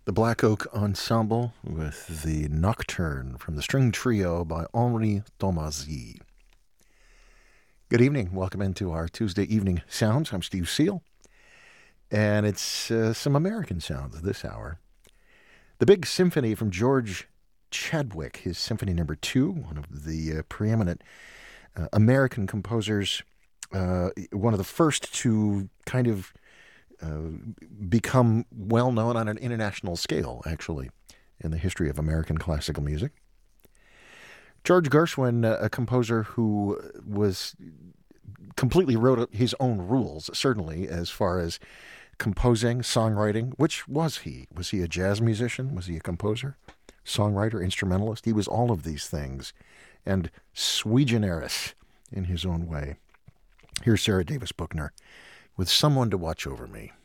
The Black Oak Ensemble with the Nocturne from the String Trio by Henri Tomasi. Good evening. Welcome into our Tuesday evening sounds. I'm Steve Seal, and it's some American sounds this hour. The Big Symphony from George Chadwick, his Symphony No. 2, one of the preeminent American composers, one of the first to kind of become well known on an international scale, actually, in the history of American classical music. George Gershwin, a composer who was completely wrote his own rules, certainly, as far as composing, songwriting. Which was he? Was he a jazz musician? Was he a composer, songwriter, instrumentalist? He was all of these things, and sui generis in his own way. Here's Sarah Davis Buckner with Someone to Watch Over Me.